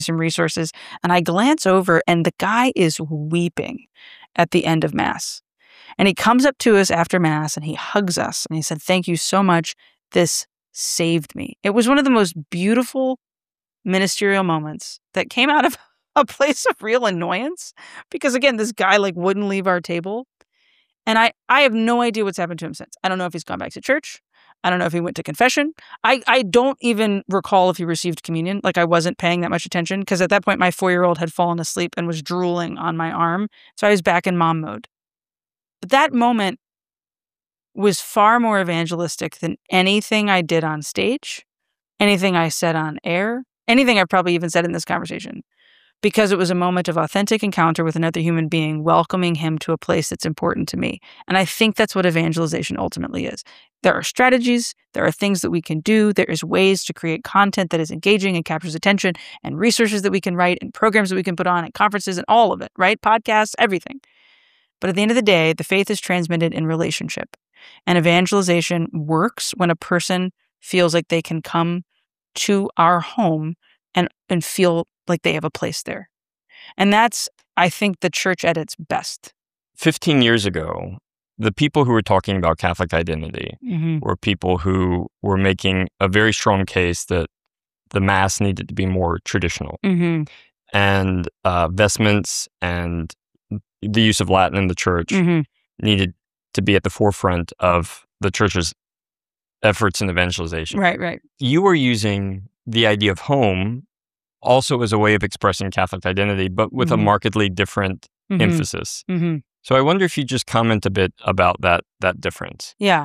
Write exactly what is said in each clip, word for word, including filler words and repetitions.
some resources. And I glance over and the guy is weeping at the end of Mass. And he comes up to us after Mass and he hugs us and he said, "Thank you so much. This saved me." It was one of the most beautiful ministerial moments that came out of a place of real annoyance. Because again, this guy like wouldn't leave our table. And I, I have no idea what's happened to him since. I don't know if he's gone back to church. I don't know if he went to confession. I, I don't even recall if he received communion. Like I wasn't paying that much attention because at that point my four-year-old had fallen asleep and was drooling on my arm. So I was back in mom mode. But that moment was far more evangelistic than anything I did on stage, anything I said on air, anything I've probably even said in this conversation. Because it was a moment of authentic encounter with another human being, welcoming him to a place that's important to me. And I think that's what evangelization ultimately is. There are strategies, there are things that we can do, there is ways to create content that is engaging and captures attention, and resources that we can write, and programs that we can put on, and conferences, and all of it, right? Podcasts, everything. But at the end of the day, the faith is transmitted in relationship. And evangelization works when a person feels like they can come to our home and, and feel like they have a place there. And that's, I think, the church at its best. fifteen years ago, the people who were talking about Catholic identity mm-hmm. were people who were making a very strong case that the Mass needed to be more traditional. Mm-hmm. And uh, vestments and the use of Latin in the church mm-hmm. needed to be at the forefront of the church's efforts in evangelization. Right, right. You were using the idea of home also as a way of expressing Catholic identity, but with mm-hmm. a markedly different mm-hmm. emphasis. Mm-hmm. So I wonder if you just comment a bit about that that difference. Yeah.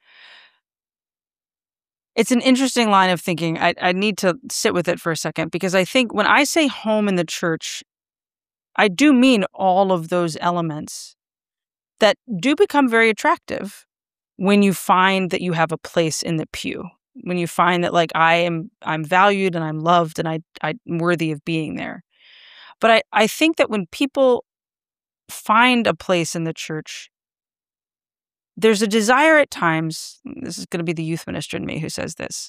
It's an interesting line of thinking. I, I need to sit with it for a second because I think when I say home in the church, I do mean all of those elements that do become very attractive when you find that you have a place in the pew. When you find that like I am I'm valued and I'm loved and I, I'm worthy of being there. But I, I think that when people find a place in the church, there's a desire at times, this is going to be the youth minister in me who says this.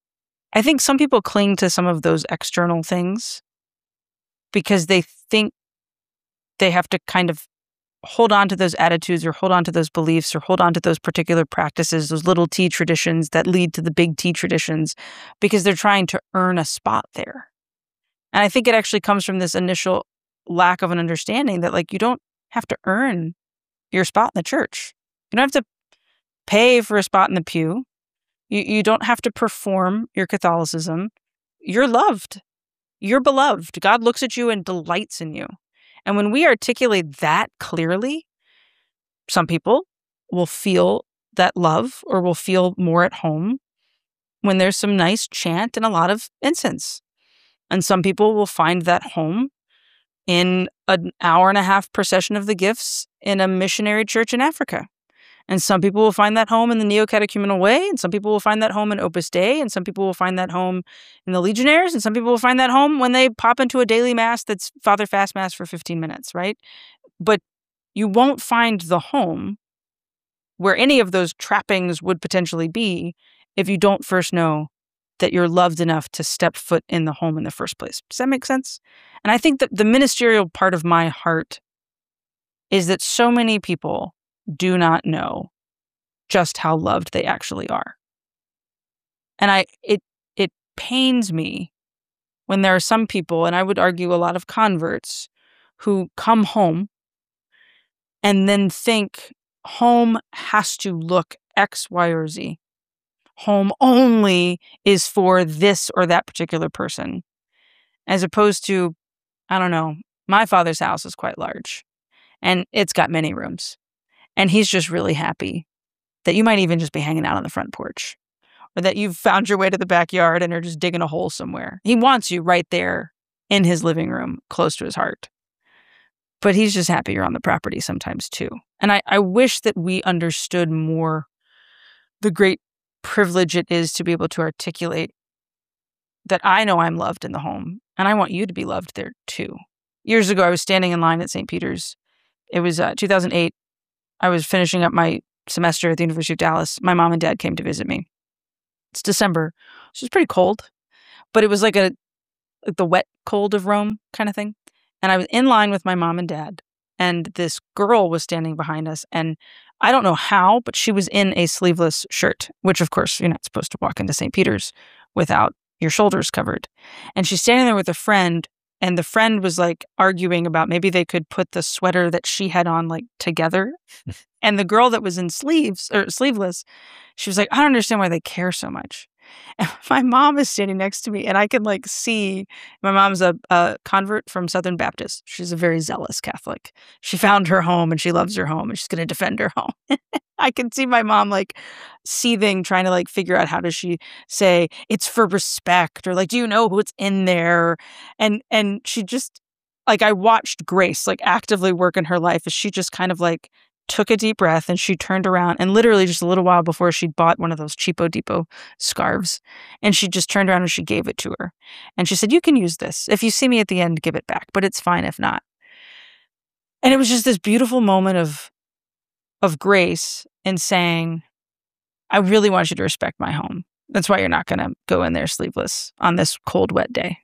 I think some people cling to some of those external things because they think they have to kind of hold on to those attitudes or hold on to those beliefs or hold on to those particular practices, those little T traditions that lead to the big T traditions because they're trying to earn a spot there. And I think it actually comes from this initial lack of an understanding that like you don't have to earn your spot in the church. You don't have to pay for a spot in the pew. You, you don't have to perform your Catholicism. You're loved. You're beloved. God looks at you and delights in you. And when we articulate that clearly, some people will feel that love or will feel more at home when there's some nice chant and a lot of incense. And some people will find that home in an hour and a half procession of the gifts in a missionary church in Africa. And some people will find that home in the neo-catechumenal way, and some people will find that home in Opus Dei, and some people will find that home in the Legionnaires, and some people will find that home when they pop into a daily mass that's Father Fast Mass for fifteen minutes, right? But you won't find the home where any of those trappings would potentially be if you don't first know that you're loved enough to step foot in the home in the first place. Does that make sense? And I think that the ministerial part of my heart is that so many people do not know just how loved they actually are. And I it it pains me when there are some people, and I would argue a lot of converts, who come home and then think home has to look X, Y, or Z. Home only is for this or that particular person. As opposed to, I don't know, my father's house is quite large and it's got many rooms. And he's just really happy that you might even just be hanging out on the front porch or that you've found your way to the backyard and are just digging a hole somewhere. He wants you right there in his living room, close to his heart. But he's just happy you're on the property sometimes too. And I, I wish that we understood more the great privilege it is to be able to articulate that I know I'm loved in the home and I want you to be loved there too. Years ago, I was standing in line at Saint Peter's. It was uh, two thousand eight. I was finishing up my semester at the University of Dallas. My mom and dad came to visit me. It's December, so it's pretty cold, but it was like a like the wet cold of Rome kind of thing. And I was in line with my mom and dad, and this girl was standing behind us. And I don't know how, but she was in a sleeveless shirt, which of course you're not supposed to walk into Saint Peter's without your shoulders covered. And she's standing there with a friend, and the friend was like arguing about maybe they could put the sweater that she had on like together. And the girl that was in sleeves or sleeveless, she was like, I don't understand why they care so much. And my mom is standing next to me, and I can like see my mom's a, a convert from Southern Baptist. She's a very zealous Catholic. She found her home and she loves her home and she's going to defend her home. I can see my mom like seething, trying to like figure out how does she say it's for respect, or like, do you know who's in there? And, and she just like, I watched Grace like actively work in her life as she just kind of like took a deep breath, and she turned around, and literally just a little while before she'd bought one of those cheapo depot scarves, and she just turned around and she gave it to her. And she said, you can use this. If you see me at the end, give it back, but it's fine if not. And it was just this beautiful moment of, of grace in saying, I really want you to respect my home. That's why you're not going to go in there sleeveless on this cold, wet day.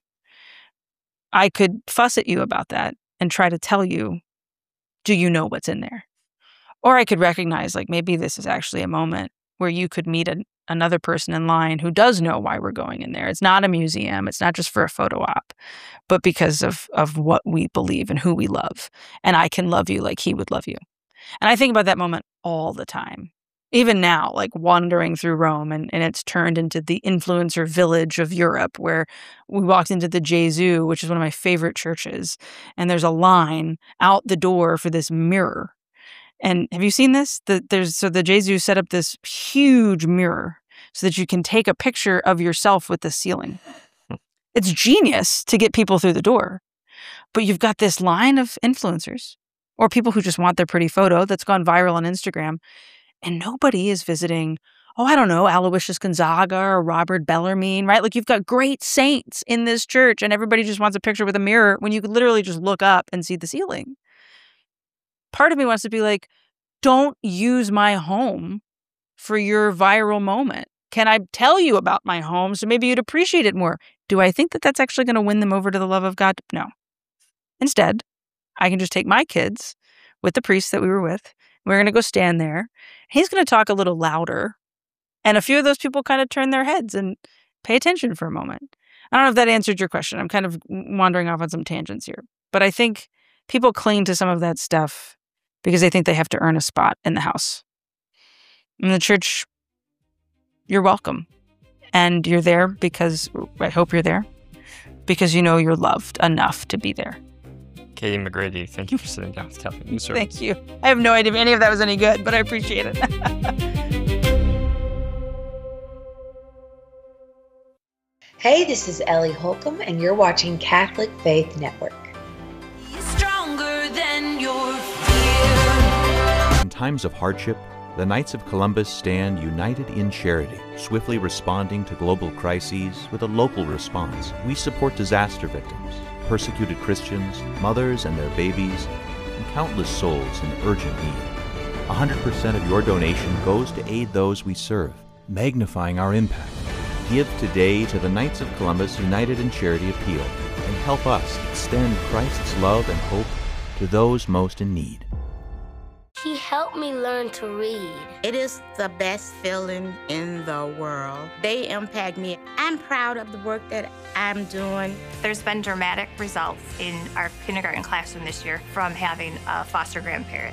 I could fuss at you about that and try to tell you, do you know what's in there? Or I could recognize, like, maybe this is actually a moment where you could meet a, another person in line who does know why we're going in there. It's not a museum. It's not just for a photo op, but because of, of what we believe and who we love. And I can love you like he would love you. And I think about that moment all the time. Even now, like wandering through Rome, and, and it's turned into the influencer village of Europe, where we walked into the Gesù, which is one of my favorite churches, and there's a line out the door for this mirror. And have you seen this? The, there's so the Gesù set up this huge mirror so that you can take a picture of yourself with the ceiling. It's genius to get people through the door. But you've got this line of influencers or people who just want their pretty photo that's gone viral on Instagram, and nobody is visiting, oh, I don't know, Aloysius Gonzaga or Robert Bellarmine, right? Like, you've got great saints in this church, and everybody just wants a picture with a mirror when you could literally just look up and see the ceiling. Part of me wants to be like, don't use my home for your viral moment. Can I tell you about my home so maybe you'd appreciate it more? Do I think that that's actually going to win them over to the love of God? No. Instead, I can just take my kids with the priest that we were with. We're going to go stand there. He's going to talk a little louder. And a few of those people kind of turn their heads and pay attention for a moment. I don't know if that answered your question. I'm kind of wandering off on some tangents here. But I think people cling to some of that stuff because they think they have to earn a spot in the house. In the church, you're welcome. And you're there because, I hope you're there, because you know you're loved enough to be there. Katie McGrady, thank you for sitting down with Kathy. Thank you. I have no idea if any of that was any good, but I appreciate it. Hey, this is Ellie Holcomb, and you're watching Catholic Faith Network. In times of hardship, the Knights of Columbus stand united in charity, swiftly responding to global crises with a local response. We support disaster victims, persecuted Christians, mothers and their babies, and countless souls in urgent need. one hundred percent of your donation goes to aid those we serve, magnifying our impact. Give today to the Knights of Columbus United in Charity Appeal and help us extend Christ's love and hope to those most in need. He helped me learn to read. It is the best feeling in the world. They impact me. I'm proud of the work that I'm doing. There's been dramatic results in our kindergarten classroom this year from having a foster grandparent.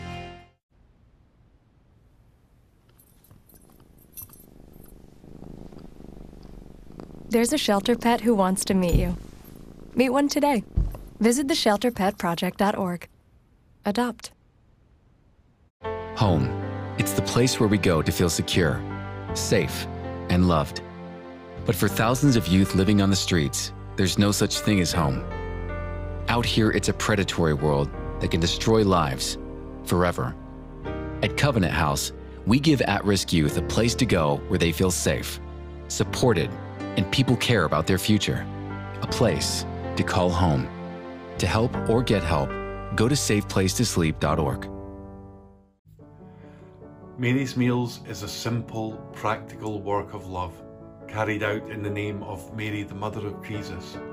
There's a shelter pet who wants to meet you. Meet one today. Visit the shelter pet project dot org. Adopt. Home. It's the place where we go to feel secure, safe, and loved. But for thousands of youth living on the streets, there's no such thing as home. Out here, it's a predatory world that can destroy lives forever. At Covenant House, we give at-risk youth a place to go where they feel safe, supported, and people care about their future. A place to call home. To help or get help, go to safe place to sleep dot org. Mary's Meals is a simple, practical work of love, carried out in the name of Mary, the Mother of Jesus.